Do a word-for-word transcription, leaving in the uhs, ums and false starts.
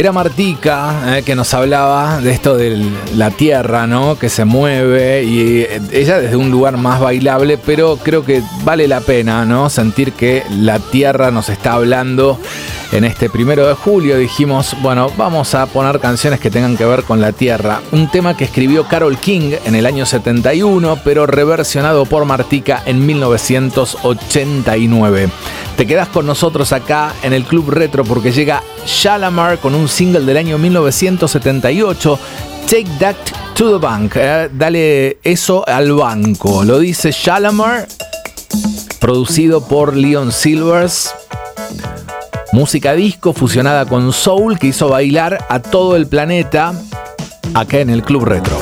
Era Martika, eh, que nos hablaba de esto de la tierra, ¿no? Que se mueve, y ella desde un lugar más bailable, pero creo que vale la pena, ¿no? Sentir que la tierra nos está hablando. En este primero de julio dijimos, bueno, vamos a poner canciones que tengan que ver con la tierra. Un tema que escribió Carole King en el año setenta y uno, pero reversionado por Martika en mil novecientos ochenta y nueve. Te quedás con nosotros acá en el Club Retro porque llega Shalamar con un single del año mil novecientos setenta y ocho, Take That to the Bank. Eh, dale eso al banco. Lo dice Shalamar, producido por Leon Silvers. Música disco fusionada con soul que hizo bailar a todo el planeta acá en el Club Retro.